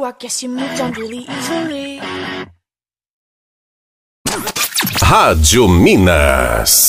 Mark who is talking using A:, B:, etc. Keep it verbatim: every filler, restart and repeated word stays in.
A: you, I guess you moved on really easily.
B: Rádio Minas.